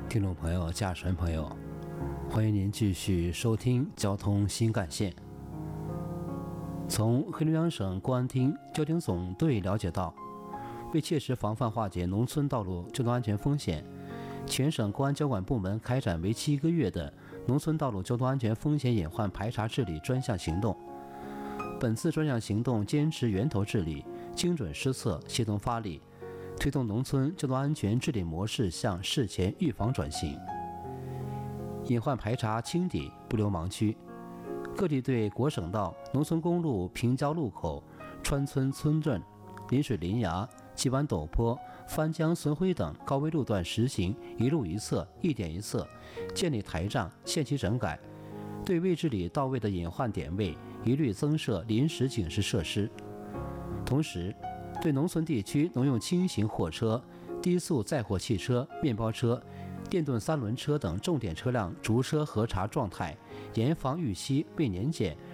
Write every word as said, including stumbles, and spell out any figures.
听众朋友、驾驶员朋友，欢迎您继续收听交通新干线。从黑龙江省公安厅交警总队了解到，为切实防范化解农村道路交通安全风险，全省公安交管部门开展为期一个月的农村道路交通安全风险隐患排查治理专项行动。本次专项行动坚持源头治理、精准施策、协同发力，推动农村交通安全治理模式向事前预防转型。隐患排查清底，不留盲区。各地对国省道、农村公路平交路口、川村村镇、临水林崖、急弯陡坡、翻江损毁等高危路段实行一路一策、一点一策，建立台账，限期整改。对未治理到位的隐患点位，一律增设临时警示设施。同时，对农村地区农用轻型货车、低速载货汽车、面包车、电动三轮车等重点车辆逐车核查状态，严防逾期、未年检、